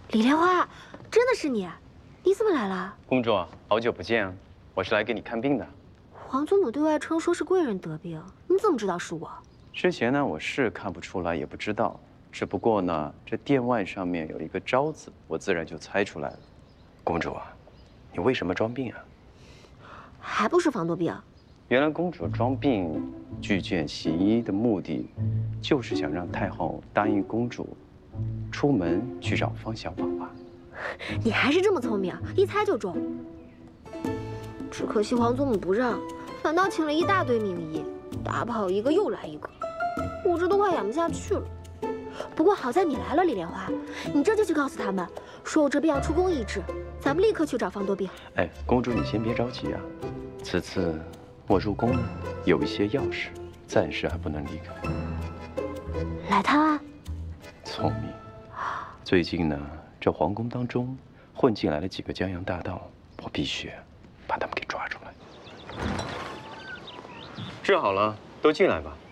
李莲花，真的是你？你怎么来了？ 公主，好久不见，我是来给你看病的。 皇祖母对外称说是贵人得病，你怎么知道是我？ 之前呢，我是看不出来，也不知道，只不过呢，这殿外上面有一个招字，我自然就猜出来了。公主啊，你为什么装病啊？ 还不是防多病？ 原来公主装病、拒见行医的目的，就是想让太后答应公主，出门去找方小宝吧。 你还是这么聪明，一猜就中。只可惜皇祖母不让，反倒请了一大堆名医，打跑一个又来一个，我这都快演不下去了。不过好在你来了，李莲花，你这就去告诉他们，说我这病要出宫医治，咱们立刻去找方多病。 哎，公主你先别着急啊，此次我入宫有一些要事，暂时还不能离开。 来趟啊！ 聪明。最近呢，这皇宫当中混进来了几个江洋大盗，我必须把他们给抓出来。治好了，都进来吧。